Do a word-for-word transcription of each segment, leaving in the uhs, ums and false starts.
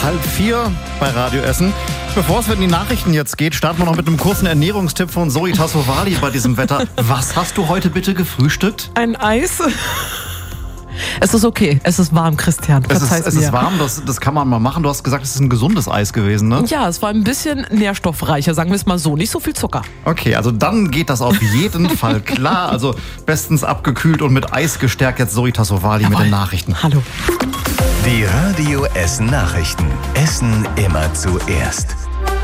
halb vier bei Radio Essen. Bevor es in die Nachrichten jetzt geht, starten wir noch mit einem kurzen Ernährungstipp von Zoe Tassovali bei diesem Wetter. Was hast du heute bitte gefrühstückt? Ein Eis. Es ist okay, es ist warm, Christian. Es ist, es ist warm, das, das kann man mal machen. Du hast gesagt, es ist ein gesundes Eis gewesen, ne? Ja, es war ein bisschen nährstoffreicher, sagen wir es mal so. Nicht so viel Zucker. Okay, also dann geht das auf jeden Fall klar. Also bestens abgekühlt und mit Eis gestärkt. Jetzt Zoe Tassovali mit den Nachrichten. Hallo. Die Radio Essen Nachrichten. Essen immer zuerst.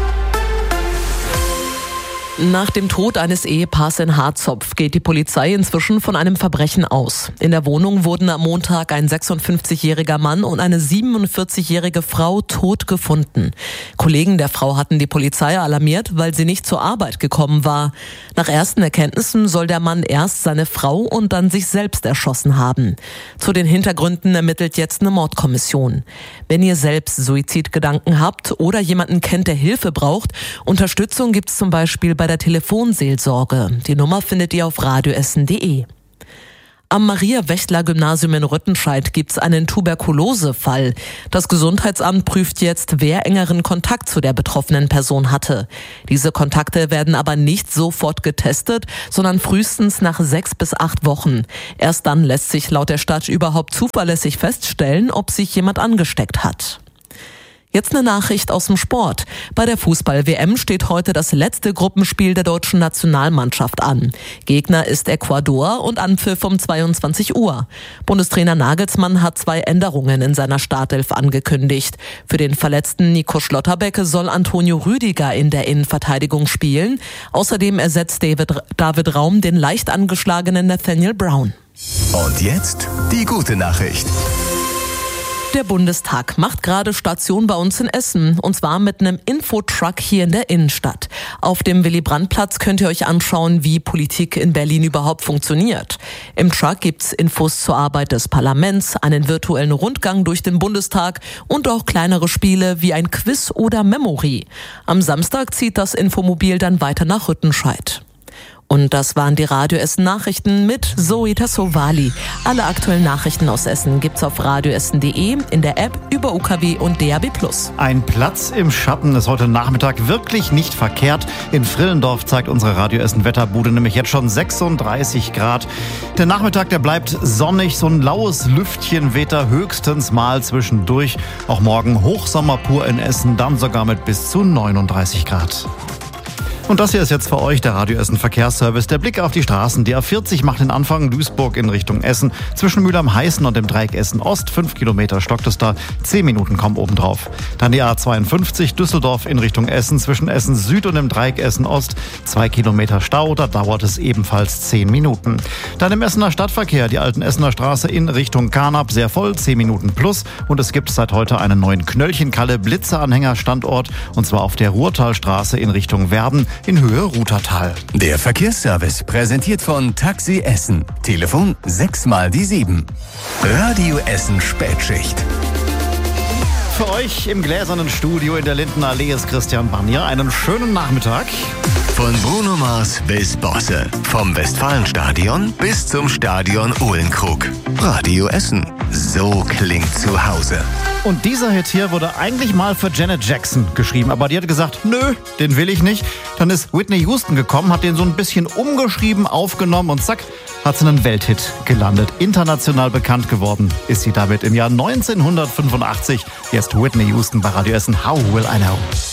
Nach dem Tod eines Ehepaars in Harzopf geht die Polizei inzwischen von einem Verbrechen aus. In der Wohnung wurden am Montag ein sechsundfünfzigjähriger Mann und eine siebenundvierzigjährige Frau tot gefunden. Kollegen der Frau hatten die Polizei alarmiert, weil sie nicht zur Arbeit gekommen war. Nach ersten Erkenntnissen soll der Mann erst seine Frau und dann sich selbst erschossen haben. Zu den Hintergründen ermittelt jetzt eine Mordkommission. Wenn ihr selbst Suizidgedanken habt oder jemanden kennt, der Hilfe braucht, Unterstützung gibt's zum Beispiel bei der Telefonseelsorge. Die Nummer findet ihr auf radioessen punkt de. Am Maria-Wächtler-Gymnasium in Rüttenscheid gibt's einen Tuberkulose-Fall. Das Gesundheitsamt prüft jetzt, wer engeren Kontakt zu der betroffenen Person hatte. Diese Kontakte werden aber nicht sofort getestet, sondern frühestens nach sechs bis acht Wochen. Erst dann lässt sich laut der Stadt überhaupt zuverlässig feststellen, ob sich jemand angesteckt hat. Jetzt eine Nachricht aus dem Sport. Bei der Fußball-W M steht heute das letzte Gruppenspiel der deutschen Nationalmannschaft an. Gegner ist Ecuador und Anpfiff um zweiundzwanzig Uhr. Bundestrainer Nagelsmann hat zwei Änderungen in seiner Startelf angekündigt. Für den verletzten Nico Schlotterbeck soll Antonio Rüdiger in der Innenverteidigung spielen. Außerdem ersetzt David, David Raum den leicht angeschlagenen Nathaniel Brown. Und jetzt die gute Nachricht. Der Bundestag macht gerade Station bei uns in Essen, und zwar mit einem Infotruck hier in der Innenstadt. Auf dem Willy-Brandt-Platz könnt ihr euch anschauen, wie Politik in Berlin überhaupt funktioniert. Im Truck gibt's Infos zur Arbeit des Parlaments, einen virtuellen Rundgang durch den Bundestag und auch kleinere Spiele wie ein Quiz oder Memory. Am Samstag zieht das Infomobil dann weiter nach Rüttenscheid. Und das waren die Radio Essen Nachrichten mit Zoe Tassovali. Alle aktuellen Nachrichten aus Essen gibt's auf radioessen punkt de, in der App, über U K W und D A B plus. Ein Platz im Schatten ist heute Nachmittag wirklich nicht verkehrt. In Frillendorf zeigt unsere Radio Essen Wetterbude nämlich jetzt schon sechsunddreißig Grad. Der Nachmittag, der bleibt sonnig, so ein laues Lüftchen weht da höchstens mal zwischendurch. Auch morgen Hochsommer pur in Essen, dann sogar mit bis zu neununddreißig Grad. Und das hier ist jetzt für euch der Radio Essen Verkehrsservice. Der Blick auf die Straßen. Die A vierzig macht den Anfang Duisburg in Richtung Essen. Zwischen Mülheim-Heißen und dem Dreieck Essen Ost. Fünf Kilometer stockt es da. Zehn Minuten kommen obendrauf. Dann die A zweiundfünfzig Düsseldorf in Richtung Essen. Zwischen Essen Süd und dem Dreieck Essen Ost. Zwei Kilometer Stau. Da dauert es ebenfalls zehn Minuten. Dann im Essener Stadtverkehr. Die alten Essener Straße in Richtung Karnap. Sehr voll. Zehn Minuten plus. Und es gibt seit heute einen neuen Knöllchenkalle-Blitzeranhänger-Standort. Und zwar auf der Ruhrtalstraße in Richtung Werben. In Höhe Rutertal. Der Verkehrsservice präsentiert von Taxi Essen. Telefon sechs mal die sieben. Radio Essen Spätschicht. Für euch im gläsernen Studio in der Lindenallee ist Christian Banier. Einen schönen Nachmittag. Von Bruno Mars bis Bosse. Vom Westfalenstadion bis zum Stadion Uhlenkrug. Radio Essen. So klingt zu Hause. Und dieser Hit hier wurde eigentlich mal für Janet Jackson geschrieben. Aber die hat gesagt, nö, den will ich nicht. Dann ist Whitney Houston gekommen, hat den so ein bisschen umgeschrieben, aufgenommen und zack, hat sie einen Welthit gelandet. International bekannt geworden ist sie damit im Jahr neunzehnhundertfünfundachtzig. Jetzt Whitney Houston bei Radio Essen. How Will I Know?